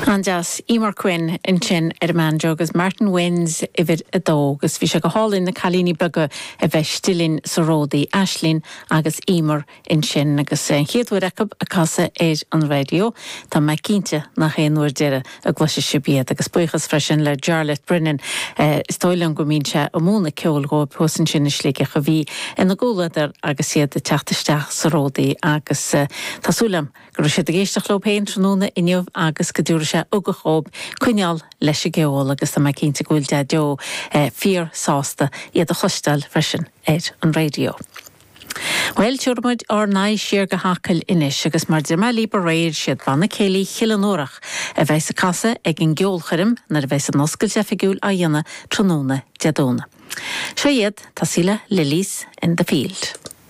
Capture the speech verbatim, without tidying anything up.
Anjas Emer Quinn in chin Edman Jogus Martin Wins Ivid Adogus Visha Hall in the Kalini Bugger a Vestilin Sorodi Ashlin Agus Emer in chin Agus Hiet Wirekub a Casa Age on radio Ta Makinte nach hen Nordere a Glosha Shibiet agus Buichas Freshen Le Jarlet Brennan Stoilan Gumincha Amuna Kol Go Posin Chin Schlike Chavi in the Gula der Agus Hiet the Tachtestach Sorodi Agus Tasulam Grusha the Geistach Lopain Tronuna in Yov Agus Kadur Ugachob, Kunyal, Leshigeol, agus the Makinta Gulda Jo, Fear Sasta, yet the hostel freshen Ed on radio. Well, Churmud or Nai Shirga Hakel Inish, agus Marzimali Parade, Shed Vanna Kelly, Hilanorach, a Vesa Casa, Egin Gyolcherim, Nar Vesa Noskel Jeffigul Ayana, Tronona, Jadona. Shayed, Tassila, Lilies in the field.